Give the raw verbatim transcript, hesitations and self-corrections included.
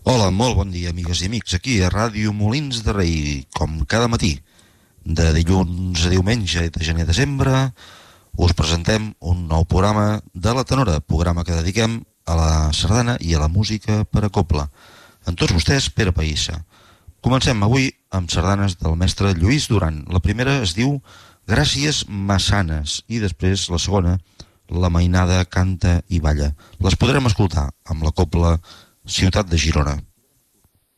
Hola, molt bon dia, amigues i amics. Aquí a Ràdio Molins de Rei, com cada matí, de dilluns a diumenge i de gener a desembre, us presentem un nou programa de La Tenora, programa que dediquem a la sardana i a la música per a cobla. Amb tots vostès, Pere Païssa. Comencem avui amb sardanes del mestre Lluís Duran. La primera es diu Gràcies Massanes i després la segona, La Mainada canta i balla. Les podrem escoltar amb la cobla Ciutat de Girona.